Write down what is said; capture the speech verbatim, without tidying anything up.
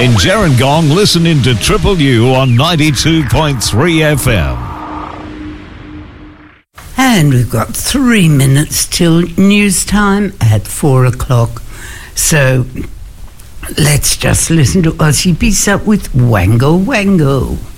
In Gerringong, listening to Triple U on ninety-two point three F M. And we've got three minutes till news time at four o'clock. So let's just listen to Ozzy Bisa with Wango Wango.